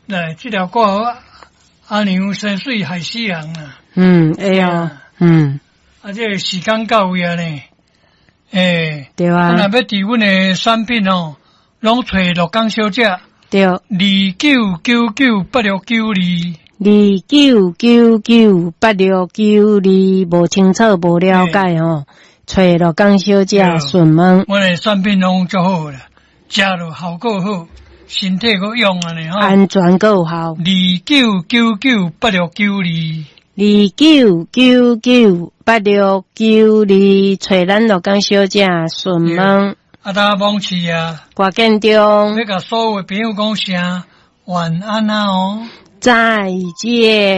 来，这条歌阿娘山水害死人啊。 会哦， 这时间到位啊呢。 对啊。 若要伫阮的产品哦，拢找鹿港小姐。 对。 29998692。 29998692，无清楚无了解哦，找鹿港小姐询问。 阮的产品拢足好啦，食落效果好，身体个用安尼吼。 安全个有效。 29998692。 29998692，找咱鹿港小姐询问。 大望市啊， 挂建中。 要甲所有的朋友讲声晚安啊哦。 再见。